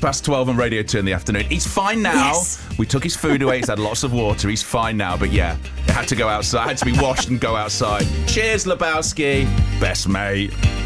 past 12 on Radio 2 in the afternoon. He's fine now. Yes. We took his food away. He's had lots of water. He's fine now. But yeah, it had to go outside. It had to be washed and go outside. Cheers, Lebowski. Best mate.